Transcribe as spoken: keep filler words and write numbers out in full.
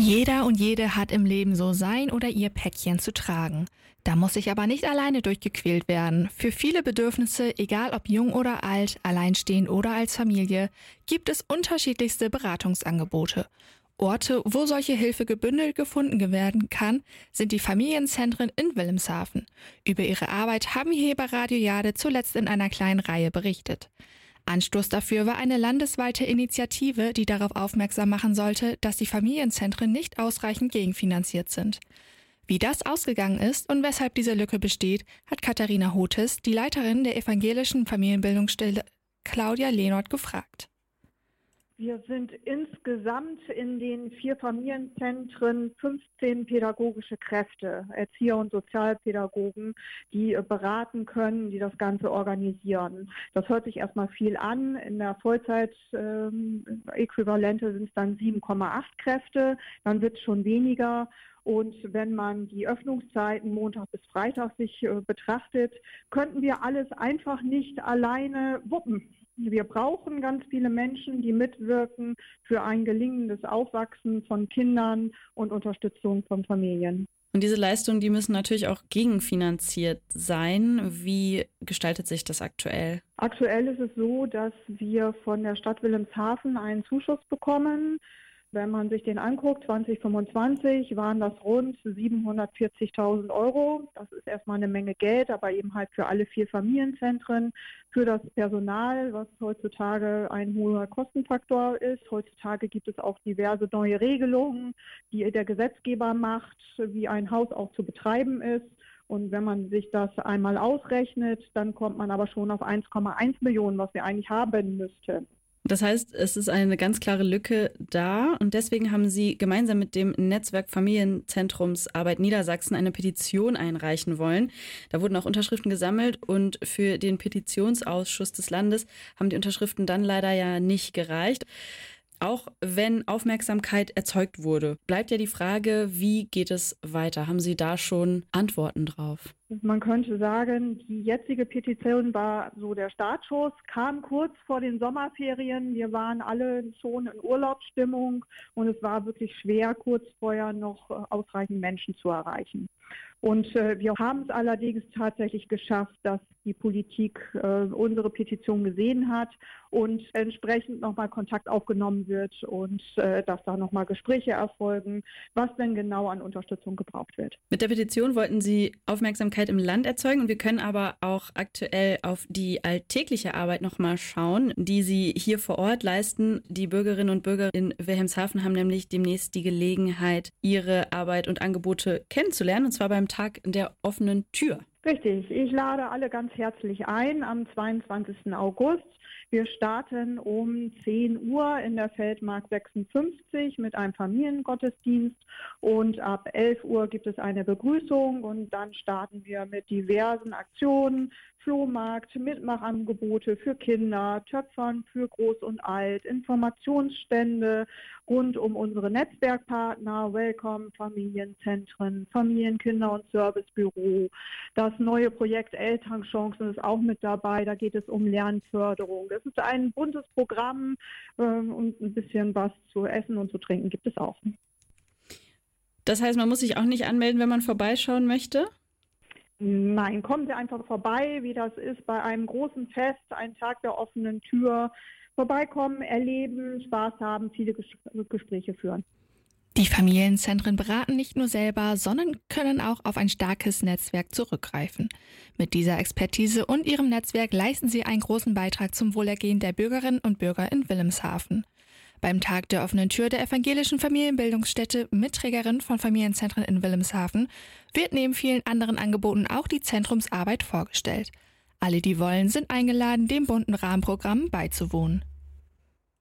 Jeder und jede hat im Leben so sein oder ihr Päckchen zu tragen. Da muss sich aber nicht alleine durchgequält werden. Für viele Bedürfnisse, egal ob jung oder alt, alleinstehend oder als Familie, gibt es unterschiedlichste Beratungsangebote. Orte, wo solche Hilfe gebündelt gefunden werden kann, sind die Familienzentren in Wilhelmshaven. Über ihre Arbeit haben hier bei Radio Jade zuletzt in einer kleinen Reihe berichtet. Anstoß dafür war eine landesweite Initiative, die darauf aufmerksam machen sollte, dass die Familienzentren nicht ausreichend gegenfinanziert sind. Wie das ausgegangen ist und weshalb diese Lücke besteht, hat Katharina Hotes, die Leiterin der evangelischen Familienbildungsstelle Claudia Lehnert, gefragt. Wir sind insgesamt in den vier Familienzentren fünfzehn pädagogische Kräfte, Erzieher und Sozialpädagogen, die beraten können, die das Ganze organisieren. Das hört sich erstmal viel an. In der Vollzeit-Äquivalente ähm, sind es dann sieben Komma acht Kräfte, dann wird es schon weniger. Und wenn man die Öffnungszeiten Montag bis Freitag sich äh, betrachtet, könnten wir alles einfach nicht alleine wuppen. Wir brauchen ganz viele Menschen, die mitwirken für ein gelingendes Aufwachsen von Kindern und Unterstützung von Familien. Und diese Leistungen, die müssen natürlich auch gegenfinanziert sein. Wie gestaltet sich das aktuell? Aktuell ist es so, dass wir von der Stadt Wilhelmshaven einen Zuschuss bekommen. Wenn man sich den anguckt, zwanzig fünfundzwanzig waren das rund siebenhundertvierzigtausend Euro. Das ist erstmal eine Menge Geld, aber eben halt für alle vier Familienzentren, für das Personal, was heutzutage ein hoher Kostenfaktor ist. Heutzutage gibt es auch diverse neue Regelungen, die der Gesetzgeber macht, wie ein Haus auch zu betreiben ist. Und wenn man sich das einmal ausrechnet, dann kommt man aber schon auf eins Komma eins Millionen, was wir eigentlich haben müssten. Das heißt, es ist eine ganz klare Lücke da und deswegen haben Sie gemeinsam mit dem Netzwerk Familienzentrumsarbeit Niedersachsen eine Petition einreichen wollen. Da wurden auch Unterschriften gesammelt und für den Petitionsausschuss des Landes haben die Unterschriften dann leider ja nicht gereicht. Auch wenn Aufmerksamkeit erzeugt wurde, bleibt ja die Frage, wie geht es weiter? Haben Sie da schon Antworten drauf? Man könnte sagen, die jetzige Petition war so der Startschuss, kam kurz vor den Sommerferien. Wir waren alle schon in Urlaubsstimmung und es war wirklich schwer, kurz vorher noch ausreichend Menschen zu erreichen. Und äh, wir haben es allerdings tatsächlich geschafft, dass die Politik äh, unsere Petition gesehen hat und entsprechend nochmal Kontakt aufgenommen wird und äh, dass da nochmal Gespräche erfolgen, was denn genau an Unterstützung gebraucht wird. Mit der Petition wollten Sie Aufmerksamkeit im Land erzeugen und wir können aber auch aktuell auf die alltägliche Arbeit nochmal schauen, die Sie hier vor Ort leisten. Die Bürgerinnen und Bürger in Wilhelmshaven haben nämlich demnächst die Gelegenheit, ihre Arbeit und Angebote kennenzulernen, und zwar beim Tag der offenen Tür. Richtig, ich lade alle ganz herzlich ein am zweiundzwanzigsten August. Wir starten um zehn Uhr in der Feldmark sechsundfünfzig mit einem Familiengottesdienst und ab elf Uhr gibt es eine Begrüßung und dann starten wir mit diversen Aktionen, Flohmarkt, Mitmachangebote für Kinder, Töpfern für Groß und Alt, Informationsstände rund um unsere Netzwerkpartner, Welcome, Familienzentren, Familienkinder- und Servicebüro. Das neue Projekt Elternchancen ist auch mit dabei, da geht es um Lernförderung. Es ist ein buntes Programm äh, und ein bisschen was zu essen und zu trinken gibt es auch. Das heißt, man muss sich auch nicht anmelden, wenn man vorbeischauen möchte? Nein, kommen Sie einfach vorbei, wie das ist bei einem großen Fest, ein Tag der offenen Tür. Vorbeikommen, erleben, Spaß haben, viele Ges- Gespräche führen. Die Familienzentren beraten nicht nur selber, sondern können auch auf ein starkes Netzwerk zurückgreifen. Mit dieser Expertise und ihrem Netzwerk leisten sie einen großen Beitrag zum Wohlergehen der Bürgerinnen und Bürger in Wilhelmshaven. Beim Tag der offenen Tür der evangelischen Familienbildungsstätte, Mitträgerin von Familienzentren in Wilhelmshaven, wird neben vielen anderen Angeboten auch die Zentrumsarbeit vorgestellt. Alle, die wollen, sind eingeladen, dem bunten Rahmenprogramm beizuwohnen.